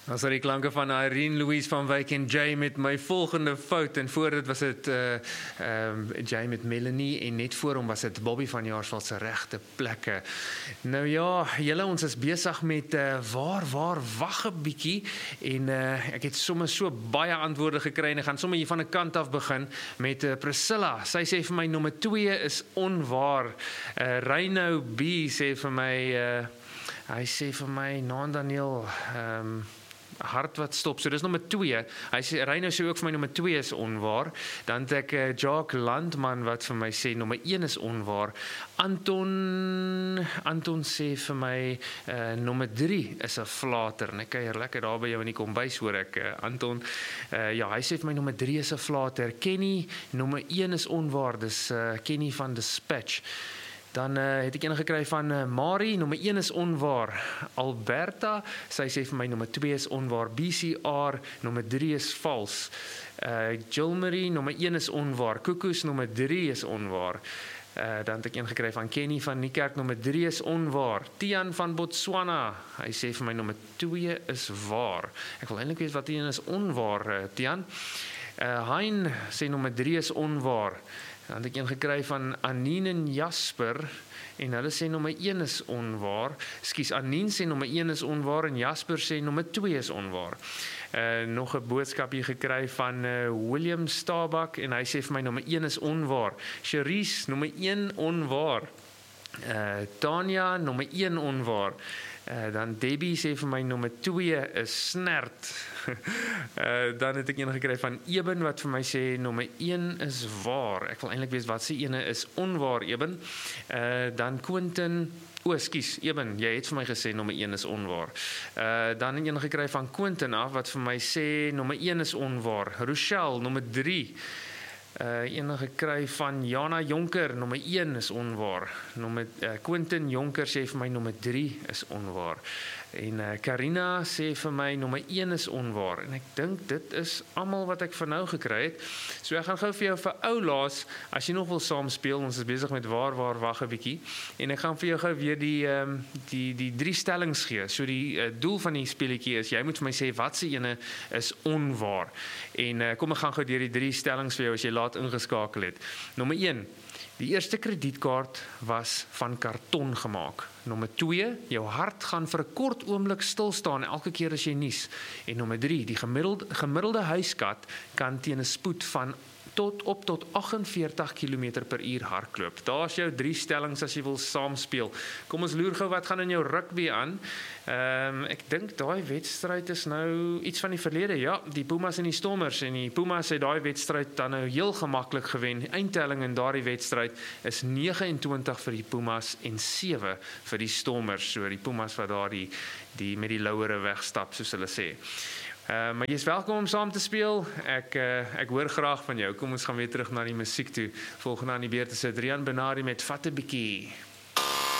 As die klanke van Irene Louise van Wyk en Jay met my volgende fout, en voor dit was dit Jay met Melanie, en net voor hom was dit Bobby van Jaarsveld se regte plekke. Nou ja, julle, ons is besig met waar wag 'n bietjie, en ek het sommer so baie antwoorde gekry, en ek gaan sommer hier van 'n kant af begin met Priscilla. Sy sê vir my nommer 2 is onwaar. Reino B sê vir my, hy sê vir my, Naan Daniel, hart wat stop, so dis nommer 2. Hy sê, Reino sê ook vir my nommer 2 is onwaar. Dan het ek Jacques Landman wat vir my sê nommer 1 is onwaar. Anton sê vir my nommer 3 is 'n flater. En ek kuier lekker daar by jou in die kombuis, hoor ek. Anton, ja, hy sê vir my nommer 3 is 'n flater. Kenny, nommer 1 is onwaar. Dis Kenny van Dispatch. Dan het ek een gekry van Marie, nommer 1 is onwaar. Alberta, sy sê vir my nommer 2 is onwaar. BCR, nommer 3 is vals. Jilmarie, nommer 1 is onwaar. Koekoes, nommer 3 is onwaar. Dan het ek een gekry van Kenny van Niekerk, nommer 3 is onwaar. Tian van Botswana, hy sê vir my nommer 2 is waar. Ek wil eintlik weet wat hier is onwaar, Tian. Hein sê nommer 3 is onwaar. Dan het ek een gekry van Anine en Jasper, en hulle sê nommer 1 is onwaar. Skus, Anine sê nommer 1 is onwaar, en Jasper sê nommer 2 is onwaar. Nog 'n boodskap hier gekry van William Starbuck, en hy sê vir my nommer 1 is onwaar. Cherise, nommer 1 onwaar. Tanya, nommer 1 onwaar. Dan Debbie sê vir my nommer 2 is snert. Dan het ek een gekry van Eben wat vir my sê nommer 1 is waar. Ek wil eintlik weet wat se ene is onwaar, Eben. Dan Quentin, skus, Eben, jy het vir my gesê nommer 1 is onwaar. Dan een gekry van Quentin af wat vir my sê nommer 1 is onwaar. Rochelle, nommer 3. Een gekry van Jana Jonker, nommer 1 is onwaar. Quentin Jonker sê vir my nommer 3 is onwaar. En Karina sê vir my nommer 1 is onwaar. En ek dink dit is almal wat ek vir nou gekry het. So ek gaan gou vir jou vir ou laas, as jy nog wil saam speel, ons is besig met waar wag 'n bietjie. En ek gaan vir jou gou weer die 3 stellings gee. So die doel van die speletjie is, jy moet vir my sê wat se ene is onwaar. En kom ek gaan gou deur die 3 stellings vir jou as jy laat ingeskakel het. Nommer 1. Die eerste kredietkaart was van karton gemaak. Nommer 2, jou hart gaan vir 'n kort oomblik stil staan elke keer as jy nies. En nommer 3, die gemiddelde huiskat kan teen 'n spoed van tot 48 km/h hardloop. Daar's jou 3 stellings as jy wil saamspeel. Kom ons loer gou wat gaan in jou rugby aan. Ek dink daai wedstryd is nou iets van die verlede. Ja, die Pumas en die Stormers, en die Pumas het daai wedstryd dan nou heel gemaklik gewen. Die eindtelling in daardie wedstryd is 29 vir die Pumas en 7 vir die Stormers. So die Pumas wat daar die met die louere wegstap, soos hulle sê. Maar jy is welkom om saam te speel. Ek hoor graag van jou. Kom ons gaan weer terug na die musiek toe. Volgende aan die beurt is Adrian Benari met Vat 'n bietjie.